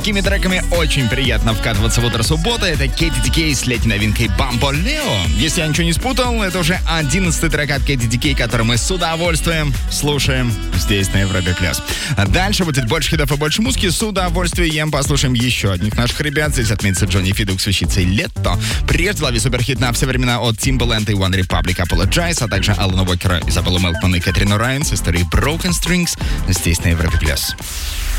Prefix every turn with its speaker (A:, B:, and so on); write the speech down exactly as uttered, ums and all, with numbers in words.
A: такими треками очень приятно вкатываться в утро субботы. Это Кэти Ди Кей с летней новинкой Бамболео. Если я ничего не спутал, это уже одиннадцатый трек от Кэти Ди Кей, который мы с удовольствием слушаем здесь на Европе Плюс. А дальше будет больше хитов и больше музыки. С удовольствием послушаем еще одних наших ребят. Здесь отметится Джонни Фидук с вещицей «Лето». Прежде лови суперхит на все времена от Timbaland и One Republic «Apologize», а также Алана Уокера, Изабеллу Мелтон и Кэтрину Райан с историей Broken Strings здесь на Европе Плюс.